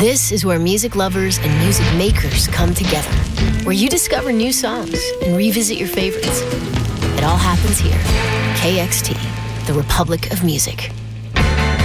This is where music lovers and music makers come together, where you discover new songs and revisit your favorites. It all happens here. KXT, the Republic of Music.